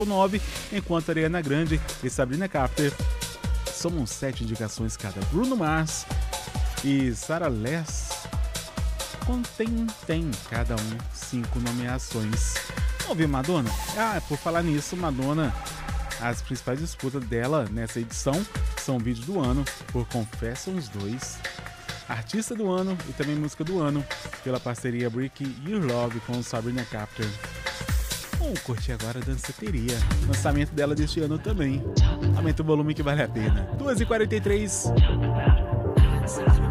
9, enquanto Ariana Grande e Sabrina Carpenter somam 7 indicações cada. Bruno Mars e Sarah Les tem cada um 5 nomeações. Vamos ouvir Madonna? Por falar nisso, Madonna, as principais disputas dela nessa edição são vídeo do ano por Confessions 2, artista do ano e também música do ano pela parceria Break Your Love com Sabrina Carpenter. Vamos curtir agora a Danceteria, lançamento dela deste ano também. Aumenta o volume que vale a pena. 2h43.